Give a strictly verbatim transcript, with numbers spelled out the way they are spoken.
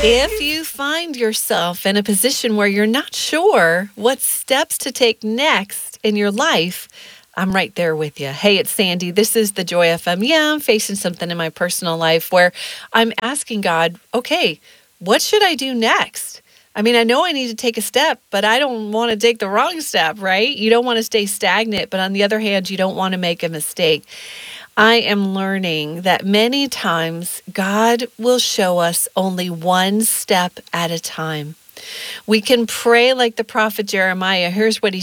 If you find yourself in a position where you're not sure what steps to take next in your life, I'm right there with you. Hey, it's Sandy. This is the Joy F M. Yeah, I'm facing something in my personal life where I'm asking God, okay, what should I do next? I mean, I know I need to take a step, but I don't want to take the wrong step, right? You don't want to stay stagnant, but on the other hand, you don't want to make a mistake. I am learning that many times God will show us only one step at a time. We can pray like the prophet Jeremiah. Here's what he